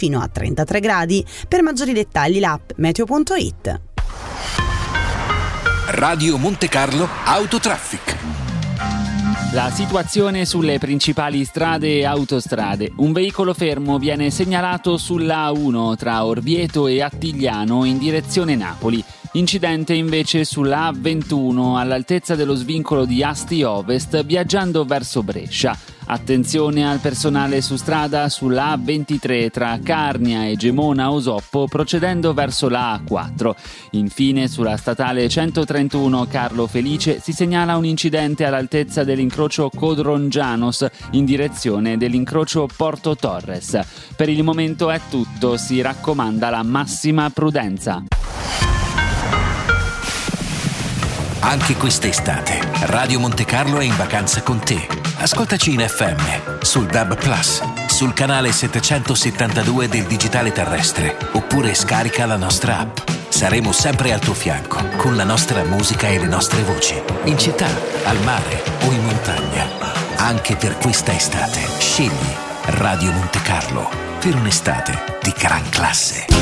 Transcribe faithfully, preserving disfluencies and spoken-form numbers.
fino a trentatré gradi. Per maggiori dettagli l'app meteo punto it. Radio Monte Carlo Autotraffic. La situazione sulle principali strade e autostrade. Un veicolo fermo viene segnalato sulla A uno tra Orvieto e Attigliano in direzione Napoli. Incidente invece sulla A ventuno all'altezza dello svincolo di Asti Ovest viaggiando verso Brescia. Attenzione al personale su strada sulla A ventitré tra Carnia e Gemona Osoppo procedendo verso la A quattro. Infine sulla statale centotrentuno Carlo Felice si segnala un incidente all'altezza dell'incrocio Codrongianos in direzione dell'incrocio Porto Torres. Per il momento è tutto, si raccomanda la massima prudenza. Anche quest'estate Radio Monte Carlo è in vacanza con te. Ascoltaci in F M, sul D A B Plus, sul canale settecentosettantadue del digitale terrestre, oppure scarica la nostra app. Saremo sempre al tuo fianco con la nostra musica e le nostre voci, in città, al mare o in montagna. Anche per questa estate scegli Radio Monte Carlo per un'estate di gran classe.